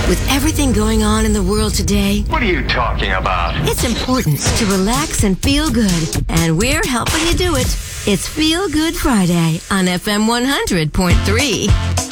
With everything going on in the world today, What are you talking about? it's important to relax and feel good. And we're helping you do it. It's Feel Good Friday on FM 100.3.